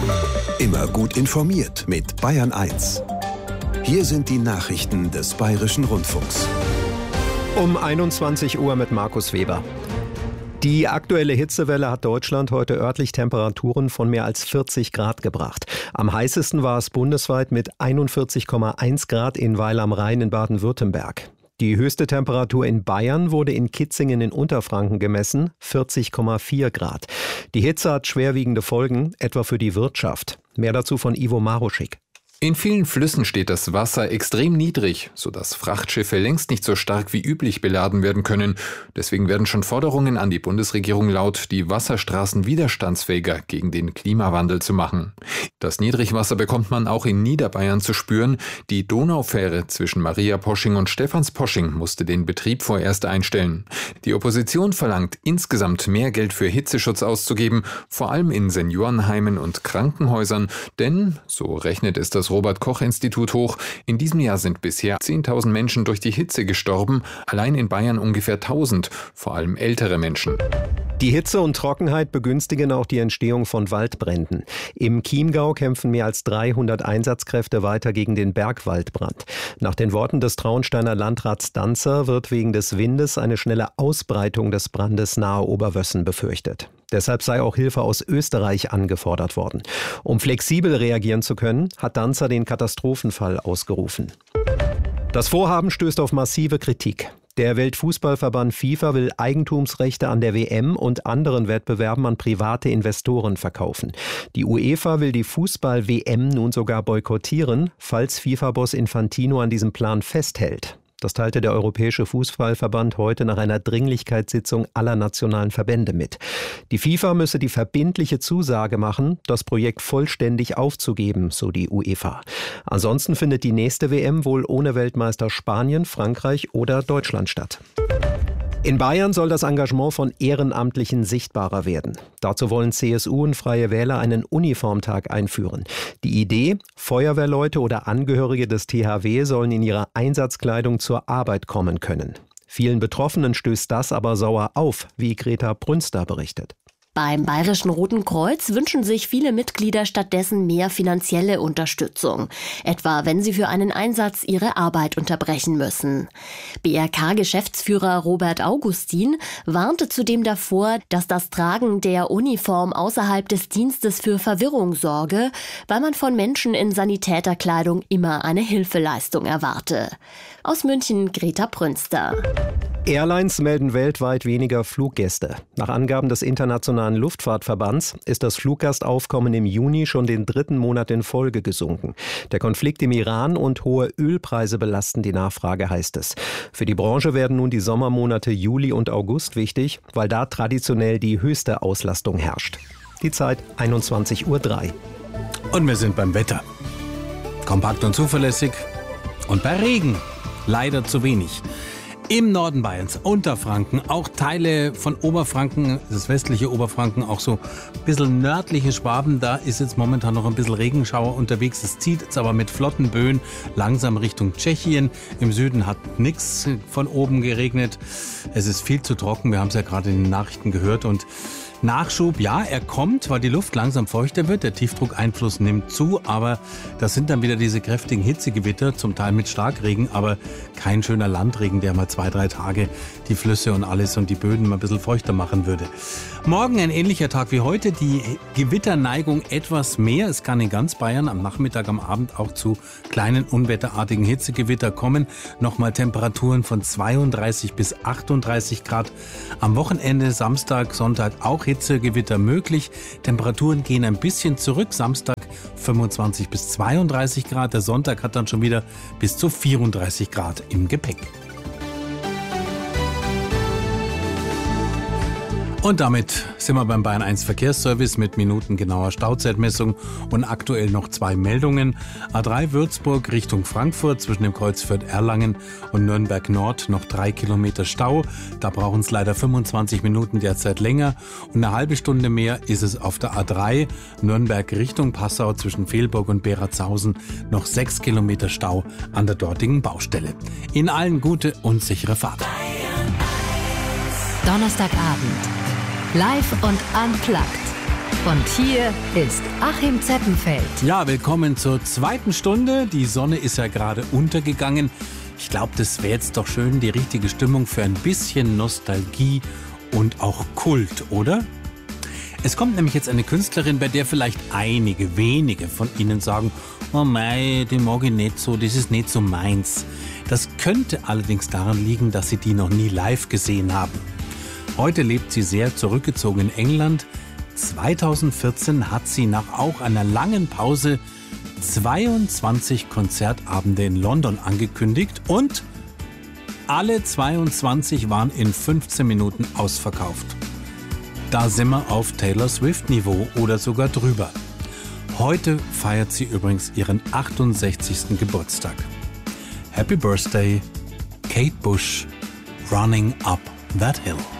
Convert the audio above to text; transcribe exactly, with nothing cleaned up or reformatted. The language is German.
Immer gut informiert mit Bayern eins. Hier sind die Nachrichten des Bayerischen Rundfunks. Um einundzwanzig Uhr mit Markus Weber. Die aktuelle Hitzewelle hat Deutschland heute örtlich Temperaturen von mehr als vierzig Grad gebracht. Am heißesten war es bundesweit mit einundvierzig Komma eins Grad in Weil am Rhein in Baden-Württemberg. Die höchste Temperatur in Bayern wurde in Kitzingen in Unterfranken gemessen, vierzig Komma vier Grad. Die Hitze hat schwerwiegende Folgen, etwa für die Wirtschaft. Mehr dazu von Ivo Maruschik. In vielen Flüssen steht das Wasser extrem niedrig, sodass Frachtschiffe längst nicht so stark wie üblich beladen werden können. Deswegen werden schon Forderungen an die Bundesregierung laut, die Wasserstraßen widerstandsfähiger gegen den Klimawandel zu machen. Das Niedrigwasser bekommt man auch in Niederbayern zu spüren. Die Donaufähre zwischen Mariaposching und Stephansposching musste den Betrieb vorerst einstellen. Die Opposition verlangt, insgesamt mehr Geld für Hitzeschutz auszugeben, vor allem in Seniorenheimen und Krankenhäusern, denn, so rechnet es das Robert-Koch-Institut hoch, in diesem Jahr sind bisher zehntausend Menschen durch die Hitze gestorben, allein in Bayern ungefähr tausend, vor allem ältere Menschen. Die Hitze und Trockenheit begünstigen auch die Entstehung von Waldbränden. Im Chiemgau kämpfen mehr als dreihundert Einsatzkräfte weiter gegen den Bergwaldbrand. Nach den Worten des Traunsteiner Landrats Danzer wird wegen des Windes eine schnelle Ausbreitung des Brandes nahe Oberwössen befürchtet. Deshalb sei auch Hilfe aus Österreich angefordert worden. Um flexibel reagieren zu können, hat Danzer den Katastrophenfall ausgerufen. Das Vorhaben stößt auf massive Kritik. Der Weltfußballverband FIFA will Eigentumsrechte an der W M und anderen Wettbewerben an private Investoren verkaufen. Die UEFA will die Fußball-W M nun sogar boykottieren, falls FIFA-Boss Infantino an diesem Plan festhält. Das teilte der Europäische Fußballverband heute nach einer Dringlichkeitssitzung aller nationalen Verbände mit. Die FIFA müsse die verbindliche Zusage machen, das Projekt vollständig aufzugeben, so die UEFA. Ansonsten findet die nächste W M wohl ohne Weltmeister Spanien, Frankreich oder Deutschland statt. In Bayern soll das Engagement von Ehrenamtlichen sichtbarer werden. Dazu wollen C S U und Freie Wähler einen Uniformtag einführen. Die Idee: Feuerwehrleute oder Angehörige des T H W sollen in ihrer Einsatzkleidung zur Arbeit kommen können. Vielen Betroffenen stößt das aber sauer auf, wie Greta Prünster berichtet. Beim Bayerischen Roten Kreuz wünschen sich viele Mitglieder stattdessen mehr finanzielle Unterstützung, etwa wenn sie für einen Einsatz ihre Arbeit unterbrechen müssen. B R K-Geschäftsführer Robert Augustin warnte zudem davor, dass das Tragen der Uniform außerhalb des Dienstes für Verwirrung sorge, weil man von Menschen in Sanitäterkleidung immer eine Hilfeleistung erwarte. Aus München Greta Prünster. Airlines melden weltweit weniger Fluggäste. Nach Angaben des Internationalen Luftfahrtverbands ist das Fluggastaufkommen im Juni schon den dritten Monat in Folge gesunken. Der Konflikt im Iran und hohe Ölpreise belasten die Nachfrage, heißt es. Für die Branche werden nun die Sommermonate Juli und August wichtig, weil da traditionell die höchste Auslastung herrscht. Die Zeit einundzwanzig Uhr drei. Und wir sind beim Wetter. Kompakt und zuverlässig. Und bei Regen leider zu wenig. Im Norden Bayerns, Unterfranken, auch Teile von Oberfranken, das westliche Oberfranken, auch so ein bisschen nördliche Schwaben, da ist jetzt momentan noch ein bisschen Regenschauer unterwegs. Es zieht jetzt aber mit flotten Böen langsam Richtung Tschechien. Im Süden hat nichts von oben geregnet. Es ist viel zu trocken, wir haben es ja gerade in den Nachrichten gehört. Und Nachschub, ja, er kommt, weil die Luft langsam feuchter wird. Der Tiefdruckeinfluss nimmt zu, aber das sind dann wieder diese kräftigen Hitzegewitter, zum Teil mit Starkregen, aber kein schöner Landregen, der mal zwei, drei Tage die Flüsse und alles und die Böden mal ein bisschen feuchter machen würde. Morgen ein ähnlicher Tag wie heute, die Gewitterneigung etwas mehr. Es kann in ganz Bayern am Nachmittag, am Abend auch zu kleinen unwetterartigen Hitzegewitter kommen. Nochmal Temperaturen von zweiunddreißig bis achtunddreißig Grad. Am Wochenende, Samstag, Sonntag auch Hitzegewitter möglich. Temperaturen gehen ein bisschen zurück. Samstag fünfundzwanzig bis zweiunddreißig Grad. Der Sonntag hat dann schon wieder bis zu vierunddreißig Grad im Gepäck. Und damit sind wir beim Bayern eins Verkehrsservice mit minutengenauer Stauzeitmessung und aktuell noch zwei Meldungen. A drei Würzburg Richtung Frankfurt zwischen dem Kreuz Fürth-Erlangen und Nürnberg Nord noch drei Kilometer Stau. Da brauchen es leider fünfundzwanzig Minuten derzeit länger. Und eine halbe Stunde mehr ist es auf der A drei Nürnberg Richtung Passau zwischen Vehlburg und Beratshausen noch sechs Kilometer Stau an der dortigen Baustelle. Ihnen allen gute und sichere Fahrt. Donnerstagabend. Live und unplugged. Und hier ist Achim Zeppenfeld. Ja, willkommen zur zweiten Stunde. Die Sonne ist ja gerade untergegangen. Ich glaube, das wäre jetzt doch schön die richtige Stimmung für ein bisschen Nostalgie und auch Kult, oder? Es kommt nämlich jetzt eine Künstlerin, bei der vielleicht einige, wenige von Ihnen sagen, oh mei, die mag ich nicht so, das ist nicht so meins. Das könnte allerdings daran liegen, dass Sie die noch nie live gesehen haben. Heute lebt sie sehr zurückgezogen in England. zweitausendvierzehn hat sie nach auch einer langen Pause zweiundzwanzig Konzertabende in London angekündigt und alle zweiundzwanzig waren in fünfzehn Minuten ausverkauft. Da sind wir auf Taylor Swift-Niveau oder sogar drüber. Heute feiert sie übrigens ihren achtundsechzigsten Geburtstag. Happy Birthday, Kate Bush, Running Up That Hill.